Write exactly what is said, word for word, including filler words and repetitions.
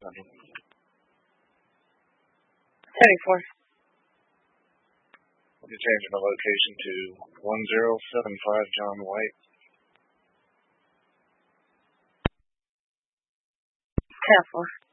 Central. seventy-four. We'll be changing the location to one zero seven five John White. ten four.